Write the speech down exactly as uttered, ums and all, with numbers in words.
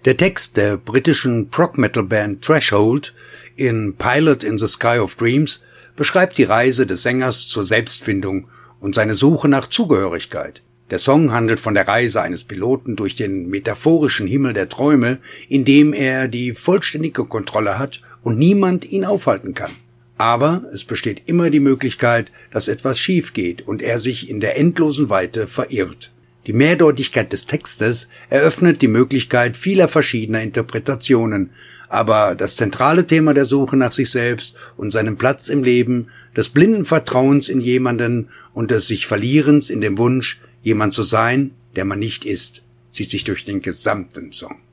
Der Text der britischen Prog-Metal-Band Threshold in Pilot in the Sky of Dreams beschreibt die Reise des Sängers zur Selbstfindung und seine Suche nach Zugehörigkeit. Der Song handelt von der Reise eines Piloten durch den metaphorischen Himmel der Träume, in dem er die vollständige Kontrolle hat und niemand ihn aufhalten kann. Aber es besteht immer die Möglichkeit, dass etwas schief geht und er sich in der endlosen Weite verirrt. Die Mehrdeutigkeit des Textes eröffnet die Möglichkeit vieler verschiedener Interpretationen, aber das zentrale Thema der Suche nach sich selbst und seinem Platz im Leben, des blinden Vertrauens in jemanden und des sich Verlierens in dem Wunsch, jemand zu sein, der man nicht ist, zieht sich durch den gesamten Song.